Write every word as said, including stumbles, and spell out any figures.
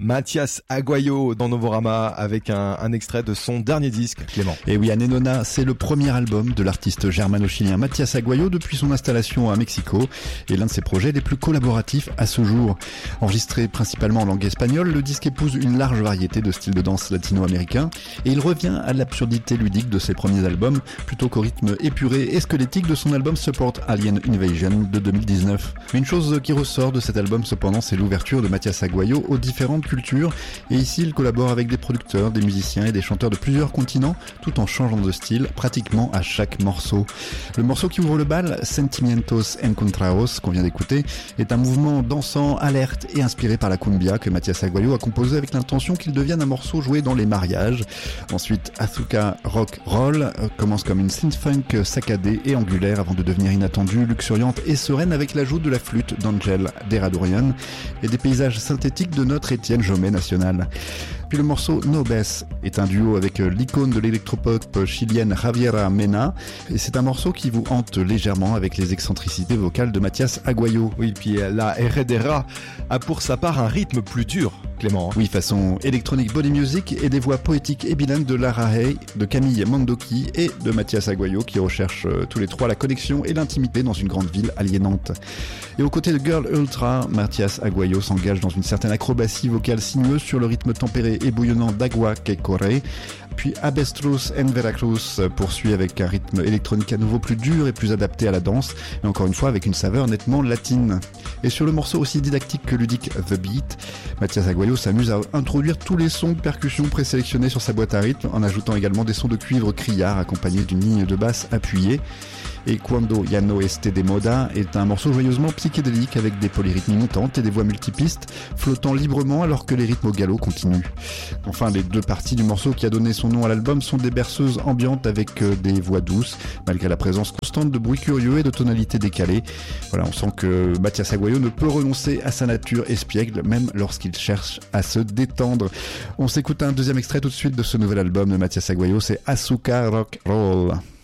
Mathias Aguayo dans Novorama avec un, un extrait de son dernier disque, Clément. Et oui, Anenona, c'est le premier album de l'artiste germano-chilien Mathias Aguayo depuis son installation à Mexico et l'un de ses projets les plus collaboratifs à ce jour. Enregistré principalement en langue espagnole, le disque épouse une large variété de styles de danse latino-américains et il revient à l'absurdité ludique de ses premiers albums plutôt qu'au rythme épuré et squelettique de son album Support Alien Invasion de deux mille dix-neuf. Une chose qui ressort de cet album cependant, c'est l'ouverture de Mathias Aguayo aux différentes cultures et ici il collabore avec des producteurs, des musiciens et des chanteurs de plusieurs continents tout en changeant de style pratiquement à chaque morceau. Le morceau qui ouvre le bal, Sentimientos Encontrados, qu'on vient d'écouter, est un mouvement dansant, alerte et inspiré par la cumbia que Mathias Aguayo a composé avec l'intention qu'il devienne un morceau joué dans les mariages. Ensuite, Azúcar Rock Roll commence comme une synth-funk saccadée et angulaire avant de devenir inattendue, luxuriante et sereine avec l'ajout de la flûte d'Angel Deradourian et des paysages synthétiques de notre Étienne Jomet national. Puis le morceau Nobes est un duo avec l'icône de l'électropop chilienne Javiera Mena et c'est un morceau qui vous hante légèrement avec les excentricités vocales de Mathias Aguayo. Oui, puis la Heredera a pour sa part un rythme plus dur, Clément. Oui, façon électronique body music et des voix poétiques et bilingues de Lara Hay, de Camille Mondoki et de Mathias Aguayo qui recherchent euh, tous les trois la connexion et l'intimité dans une grande ville aliénante. Et aux côtés de Girl Ultra, Mathias Aguayo s'engage dans une certaine acrobatie vocale sinueuse sur le rythme tempéré et bouillonnant d'Agua que Corre. Puis Abestrus en Veracruz poursuit avec un rythme électronique à nouveau plus dur et plus adapté à la danse, et encore une fois avec une saveur nettement latine. Et sur le morceau aussi didactique que ludique The Beat, Mathias Aguayo s'amuse à introduire tous les sons de percussion présélectionnés sur sa boîte à rythme, en ajoutant également des sons de cuivre criard accompagnés d'une ligne de basse appuyée. Et Cuando Ya No Esté de Moda est un morceau joyeusement psychédélique avec des polyrythmies montantes et des voix multipistes flottant librement alors que les rythmes au galop continuent. Enfin, les deux parties du morceau qui a donné son nom à l'album sont des berceuses ambiantes avec des voix douces, malgré la présence constante de bruits curieux et de tonalités décalées. Voilà, on sent que Mathias Aguayo ne peut renoncer à sa nature espiègle, même lorsqu'il cherche à se détendre. On s'écoute un deuxième extrait tout de suite de ce nouvel album de Mathias Aguayo, c'est Azúcar Rock Roll.